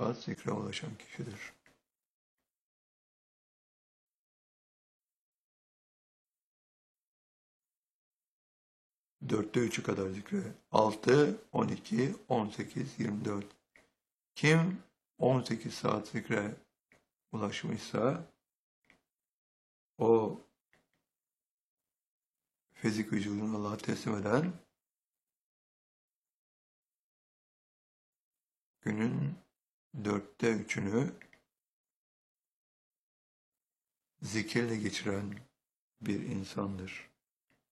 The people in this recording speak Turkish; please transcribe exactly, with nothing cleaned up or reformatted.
saat zikre ulaşan kişidir. Dörtte üçü kadar zikre. Altı, on iki, on sekiz, yirmi dört. Kim on sekiz saat zikre ulaşmışsa o fizik vücudunu Allah'a teslim eden günün dörtte üçünü zikirle geçiren bir insandır.